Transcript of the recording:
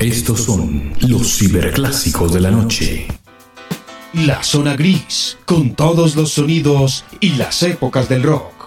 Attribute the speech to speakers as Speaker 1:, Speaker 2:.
Speaker 1: Estos son los ciberclásicos de la noche.
Speaker 2: La zona gris, con todos los sonidos y las épocas del rock.